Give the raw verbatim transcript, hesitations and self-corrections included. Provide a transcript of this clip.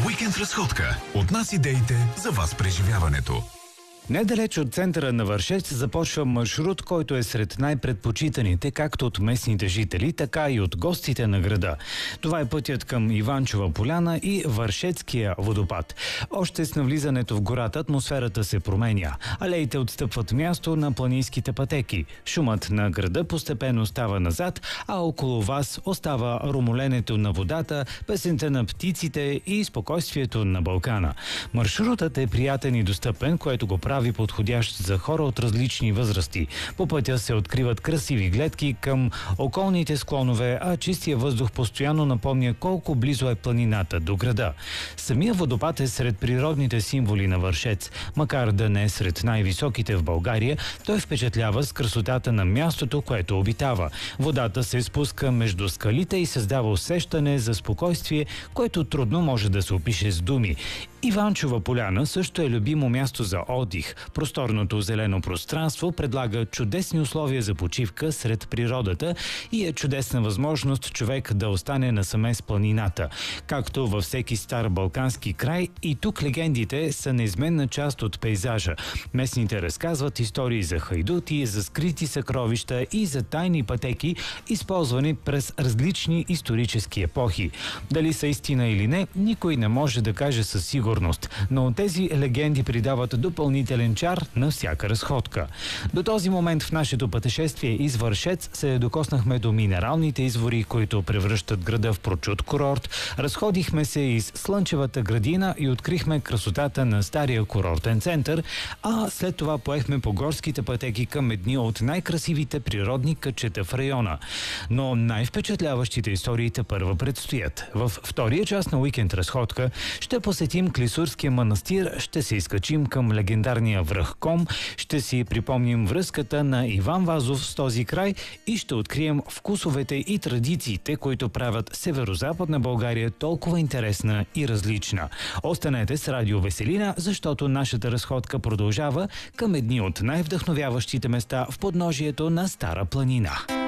Уикенд разходка. От нас идеите за вас преживяването. Недалеч от центъра на Вършец започва маршрут, който е сред най-предпочитаните както от местните жители, така и от гостите на града. Това е пътят към Иванчова поляна и Вършецкия водопад. Още с навлизането в гората атмосферата се променя. Алеите отстъпват място на планинските пътеки. Шумът на града постепенно става назад, а около вас остава румоленето на водата, песента на птиците и спокойствието на Балкана. Маршрутът е приятен и достъпен, което го прави подходящ за хора от различни възрасти. По пътя се откриват красиви гледки към околните склонове, а чистия въздух постоянно напомня колко близо е планината до града. Самия водопад е сред природните символи на Вършец. Макар да не е сред най-високите в България, той впечатлява с красотата на мястото, което обитава. Водата се спуска между скалите и създава усещане за спокойствие, което трудно може да се опише с думи. Иванчова поляна също е любимо място за отдих. Просторното зелено пространство предлага чудесни условия за почивка сред природата и е чудесна възможност човек да остане насаме с планината. Както във всеки стар балкански край, и тук легендите са неизменна част от пейзажа. Местните разказват истории за хайдути, за скрити съкровища и за тайни пътеки, използвани през различни исторически епохи. Дали са истина или не, никой не може да каже със сигурност. Но тези легенди придават допълнителен чар на всяка разходка. До този момент в нашето пътешествие из Вършец се докоснахме до минералните извори, които превръщат града в прочут курорт. Разходихме се из Слънчевата градина и открихме красотата на стария курортен център, а след това поехме по горските пътеки към едни от най-красивите природни кътчета в района. Но най-впечатляващите истории тепърва предстоят. Във втория част на уикенд разходка ще посетим Клисурския манастир, ще се изкачим към легендарния връх Ком, ще си припомним връзката на Иван Вазов с този край и ще открием вкусовете и традициите, които правят северо-западна България толкова интересна и различна. Останете с Радио Веселина, защото нашата разходка продължава към едни от най-вдъхновяващите места в подножието на Стара планина.